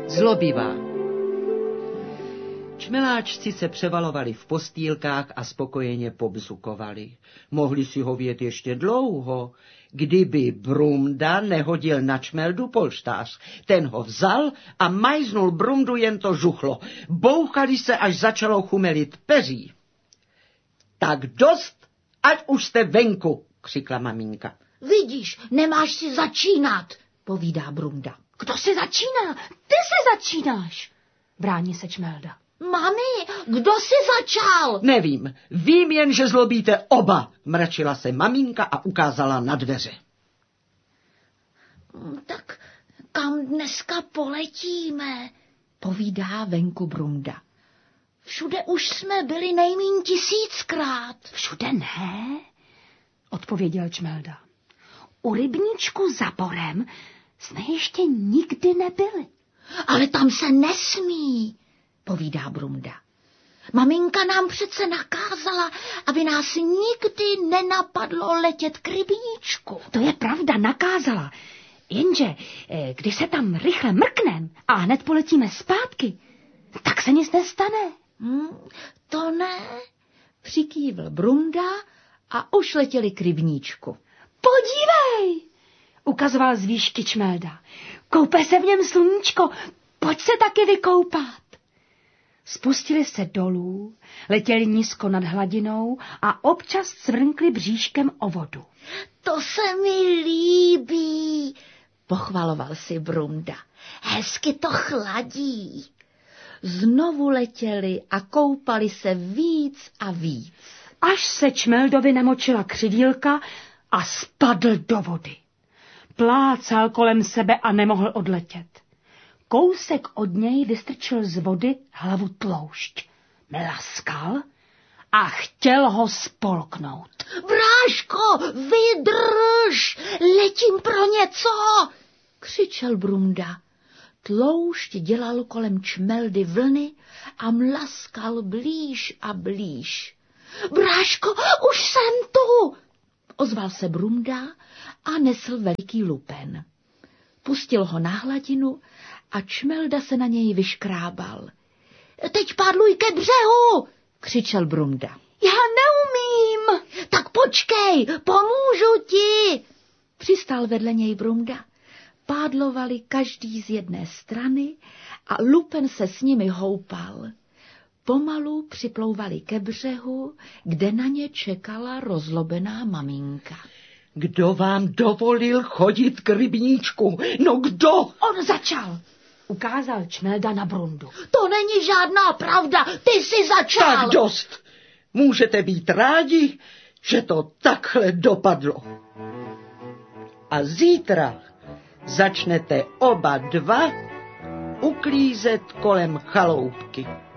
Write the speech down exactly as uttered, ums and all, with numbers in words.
zlobivá. Čmeláčci se převalovali v postýlkách a spokojeně pobzukovali. Mohli si hovět ještě dlouho, kdyby Brumda nehodil na Čmeldu polštář. Ten ho vzal a majznul Brumdu, jen to žuchlo. Bouchali se, až začalo chumelit peří. Tak dost, ať už jste venku, křikla maminka. Vidíš, nemáš si začínat, povídá Brumda. Kdo si začíná? Ty si začínáš, brání se Čmelda. Mami, kdo si začal? Nevím, vím jen, že zlobíte oba, mračila se maminka a ukázala na dveře. Tak kam dneska poletíme, povídá venku Brumda. Všude už jsme byli nejmíň tisíckrát. Všude ne, odpověděl Čmelda. U rybníčku za Borem jsme ještě nikdy nebyli. Ale tam se nesmí, povídá Brumda. Maminka nám přece nakázala, aby nás nikdy nenapadlo letět k rybníčku. To je pravda, nakázala. Jenže, když se tam rychle mrknem a hned poletíme zpátky, tak se nic nestane. Hmm, to ne, přikývl Brumda a už letěli k rybníčku. Podívej, ukazoval z výšky Čmelda. Koupe se v něm sluníčko, pojď se taky vykoupat. Spustili se dolů, letěli nízko nad hladinou a občas cvrnkli bříškem o vodu. To se mi líbí, pochvaloval si Brumda. Hezky to chladí. Znovu letěli a koupali se víc a víc. Až se Čmeldovi namočila křidílka a spadl do vody. Plácal kolem sebe a nemohl odletět. Kousek od něj vystrčil z vody hlavu tloušť. Mlaskal a chtěl ho spolknout. Bráško, vydrž, letím pro něco, křičel Brumda. Tloušť dělal kolem Čmeldy vlny a mlaskal blíž a blíž. Bráško, už jsem tu, ozval se Brumda a nesl veliký lupen. Pustil ho na hladinu a Čmelda se na něj vyškrábal. Teď pádluj ke břehu, křičel Brumda. Já neumím. Tak počkej, pomůžu ti, přistál vedle něj Brumda. Pádlovali každý z jedné strany a lupen se s nimi houpal. Pomalu připlouvali ke břehu, kde na ně čekala rozlobená maminka. Kdo vám dovolil chodit k rybníčku? No kdo? On začal, ukázal Čmelda na Brumdu. To není žádná pravda, ty jsi začal. Tak dost. Můžete být rádi, že to takhle dopadlo. A zítra začnete oba dva uklízet kolem chaloupky.